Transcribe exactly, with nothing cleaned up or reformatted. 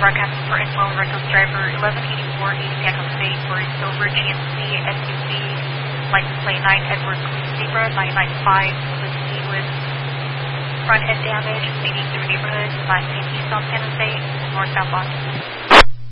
broadcasting for info and records driver eleven eighty-four East San Jose for a silver G M C S U V, license plate nine Edward Queen Zebra nine nine five Whiskey with front end damage, speeding through neighborhoods, last name East South San Jose, north southbound.